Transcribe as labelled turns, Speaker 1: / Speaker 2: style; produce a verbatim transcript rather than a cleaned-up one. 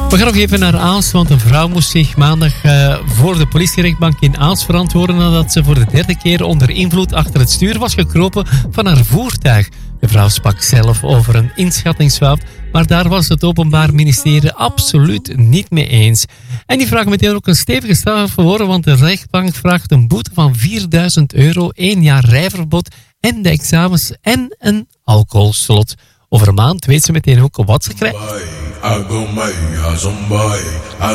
Speaker 1: We gaan nog even naar Aals, want een vrouw moest zich maandag uh, voor de politierechtbank in Aals verantwoorden nadat ze voor de derde keer onder invloed achter het stuur was gekropen van haar voertuig. De vrouw sprak zelf over een inschattingsfout, maar daar was het Openbaar Ministerie absoluut niet mee eens. En die vragen meteen ook een stevige straf voor, want de rechtbank vraagt een boete van vierduizend euro, één jaar rijverbod en de examens en een alcoholslot. Over een maand weet ze meteen ook wat ze krijgt.